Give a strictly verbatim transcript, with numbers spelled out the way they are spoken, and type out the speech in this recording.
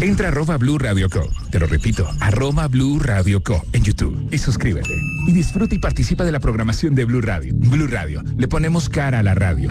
Entra a arroba Blue Radio Co. Te lo repito, arroba Blue Radio Co. en YouTube y suscríbete. Y disfruta y participa de la programación de Blue Radio. Blue Radio, le ponemos cara a la radio.